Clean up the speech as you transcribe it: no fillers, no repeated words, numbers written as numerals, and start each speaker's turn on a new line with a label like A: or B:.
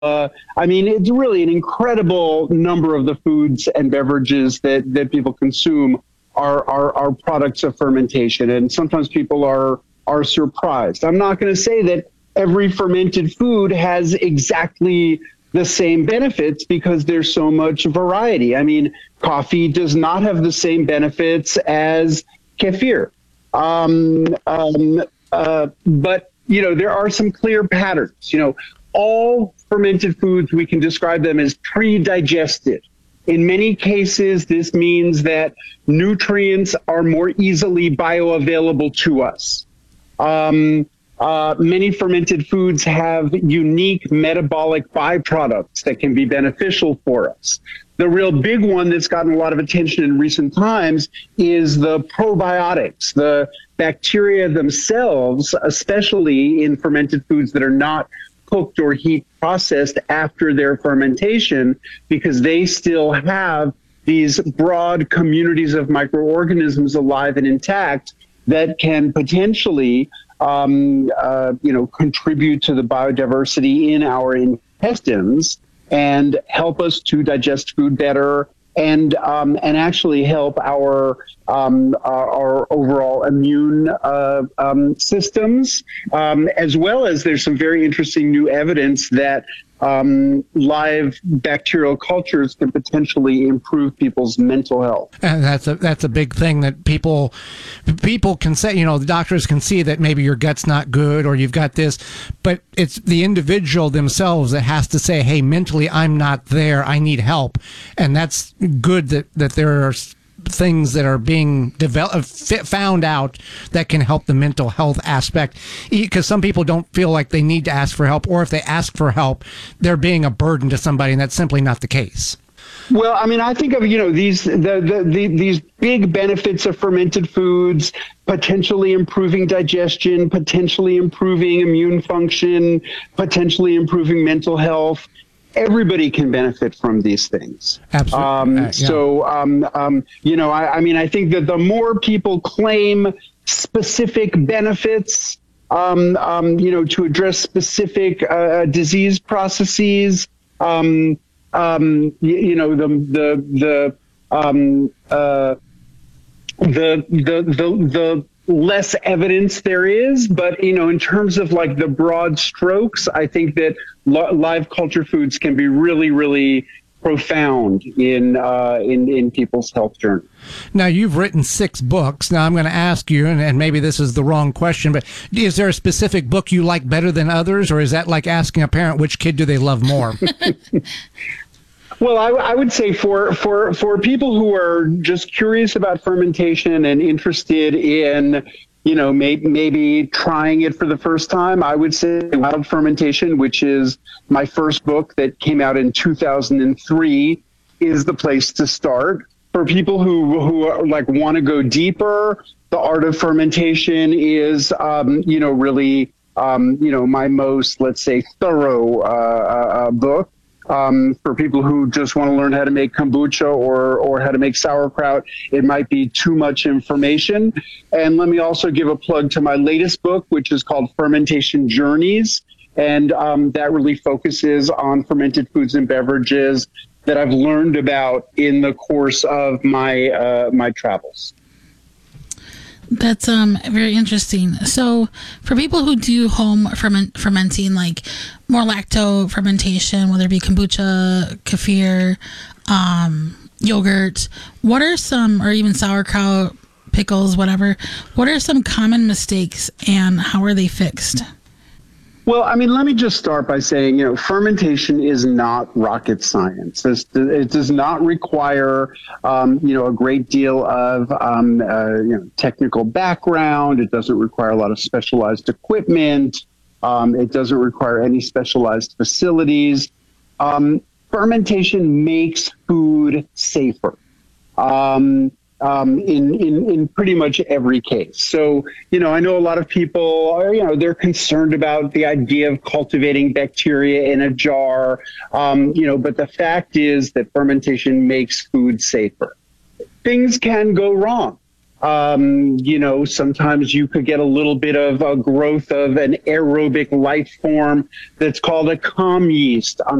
A: I mean, it's really an incredible number of the foods and beverages that people consume are products of fermentation. And sometimes people are surprised. I'm not going to say that every fermented food has exactly the same benefits because there's so much variety. I mean, coffee does not have the same benefits as kefir. But, there are some clear patterns. All fermented foods, we can describe them as pre-digested. In many cases, this means that nutrients are more easily bioavailable to us. Many fermented foods have unique metabolic byproducts that can be beneficial for us. The real big one that's gotten a lot of attention in recent times is the probiotics, the bacteria themselves, especially in fermented foods that are not cooked or heat processed after their fermentation, because they still have these broad communities of microorganisms alive and intact that can potentially contribute to the biodiversity in our intestines and help us to digest food better and actually help our overall immune systems, as well as there's some very interesting new evidence that live bacterial cultures can potentially improve people's mental health.
B: And that's a big thing that people can say, the doctors can see that maybe your gut's not good or you've got this, but it's the individual themselves that has to say, hey, mentally I'm not there, I need help. And that's good that there are things that are being found out that can help the mental health aspect, because some people don't feel like they need to ask for help, or if they ask for help, they're being a burden to somebody, and that's simply not the case.
A: Well, I mean, I think of, these big benefits of fermented foods, potentially improving digestion, potentially improving immune function, potentially improving mental health. Everybody can benefit from these things.
B: Absolutely.
A: I think that the more people claim specific benefits, to address specific disease processes, the less evidence there is. But, in terms of like the broad strokes, I think that live culture foods can be really, really profound in people's health journey.
B: Now, you've written 6 books. Now, I'm going to ask you, and maybe this is the wrong question, but is there a specific book you like better than others, or is that like asking a parent which kid do they love more?
A: Well, I would say for people who are just curious about fermentation and interested in, maybe trying it for the first time, I would say Wild Fermentation, which is my first book that came out in 2003, is the place to start. For people who are, want to go deeper, The Art of Fermentation is, really, my most, let's say, thorough book. For people who just want to learn how to make kombucha or how to make sauerkraut, it might be too much information. And let me also give a plug to my latest book, which is called Fermentation Journeys. And that really focuses on fermented foods and beverages that I've learned about in the course of my travels.
C: That's very interesting. So for people who do home fermenting, like more lacto fermentation, whether it be kombucha, kefir, yogurt, what are some, or even sauerkraut, pickles, whatever, what are some common mistakes and how are they fixed?
A: Well, I mean, let me just start by saying, fermentation is not rocket science. It does not require, a great deal of, technical background. It doesn't require a lot of specialized equipment. It doesn't require any specialized facilities. Fermentation makes food safer. In pretty much every case. So, I know a lot of people are, they're concerned about the idea of cultivating bacteria in a jar, but the fact is that fermentation makes food safer. Things can go wrong. Sometimes you could get a little bit of a growth of an aerobic life form that's called a comm yeast on